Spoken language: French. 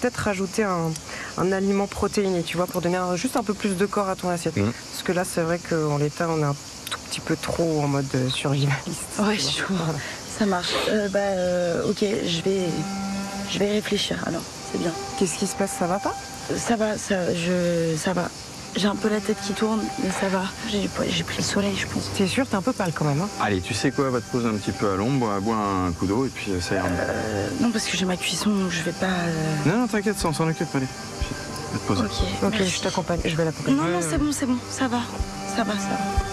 peut-être rajouter un aliment protéiné, tu vois, pour donner juste un peu plus de corps à ton assiette. Parce que là, c'est vrai qu'en l'état, on est un tout petit peu trop en mode survivaliste. Ouais, je vois. Voilà. Ça marche. Ok, je vais réfléchir, alors, c'est bien. Qu'est-ce qui se passe, ça va pas? Ça va, ça va. J'ai un peu la tête qui tourne, mais ça va. J'ai pris le soleil, je pense. T'es sûr, t'es un peu pâle quand même, hein? Allez, tu sais quoi, va te poser un petit peu à l'ombre, bois un coup d'eau et puis ça ira. Non, parce que j'ai ma cuisson, donc je vais pas... Non, t'inquiète, on s'en occupe, allez. Va te poser. Ok, je t'accompagne, je vais l'accompagner. Non, c'est bon, ça va. Ça va.